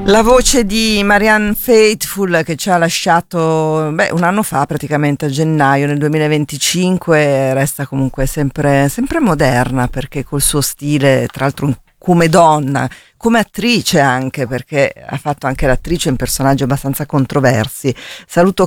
La voce di Marianne Faithfull, che ci ha lasciato un anno fa, praticamente a gennaio nel 2025, resta comunque sempre moderna, perché col suo stile, tra l'altro come donna, come attrice anche, perché ha fatto anche l'attrice in personaggi abbastanza controversi. Saluto